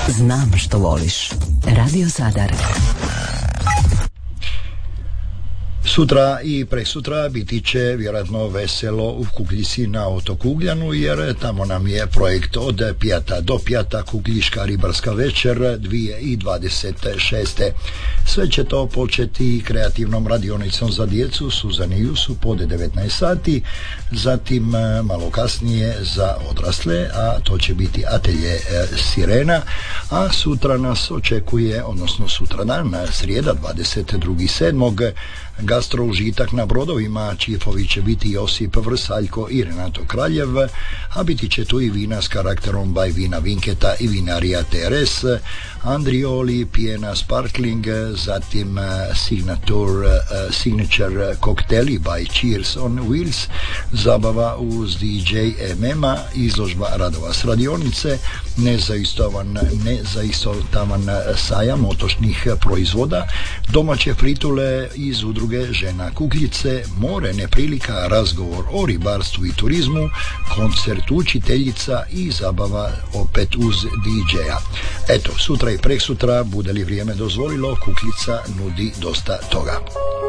Znam što voliš. Radio Zadar. Sutra i preksutra biti će vjerojatno veselo u Kukljici na otoku Ugljanu, jer tamo nam je projekt od pjata do pjata Kukljiška ribarska večer 2026. Sve će to početi kreativnom radionicom za djecu Suzani Jusu pod 19 sati, zatim malo kasnije za odrasle, a to će biti atelje Sirena, a sutra nas očekuje, odnosno sutradan, srijeda 22.7. gastro užitak na brodovima, čifovi će biti Josip Vrsaljko i Renato Kraljev, a biti će tu i vina s karakterom by Vina Vinketa i vinarija TRS, Andrioli, Pijena Sparkling, zatim Signature kokteli by Cheers on Wheels, zabava uz DJ MMA, izložba radova s radionice, nezaistotavan sajam otočnih proizvoda, domaće fritule iz udruge Žena Kukljice, more neprilika, razgovor o ribarstvu i turizmu, koncert učiteljica i zabava opet uz DJ-a. Eto, sutra i preksutra, bude li vrijeme dozvolilo, Kukljica nudi dosta toga.